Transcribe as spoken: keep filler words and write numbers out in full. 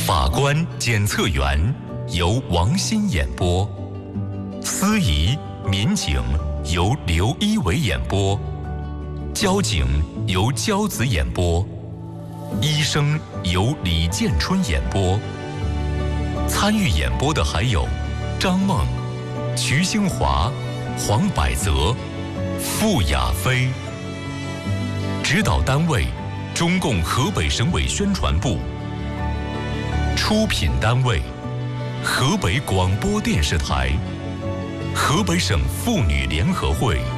法官检测员由王鑫演播，司仪民警由刘一伟演播，交警由焦子演播，医生由李建春演播。参与演播的还有张梦、徐兴华、黄百泽、傅亚飞。指导单位中共河北省委宣传部。出品单位河北广播电视台、河北省妇女联合会。